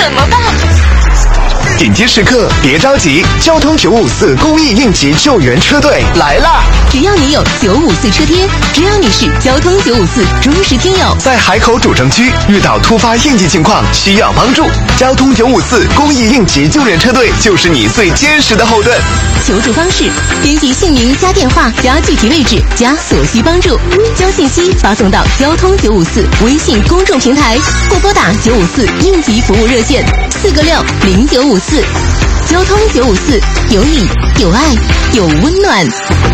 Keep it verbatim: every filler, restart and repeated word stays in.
怎么办？ 紧急时刻别着急，交通九五四公益应急救援车队来啦！ 只要你有九五四车贴，只要你是交通九五四忠实听友， 在海口主城区遇到突发应急情况需要帮助，交通九五四公益应急救援车队就是你最坚实的后盾。 求助方式：编辑姓名加电话加具体位置加所需帮助，将信息发送到交通九五四微信公众平台，或拨打九五四应急服务热线四个六零九五四。交通九五四，有你有爱有温暖。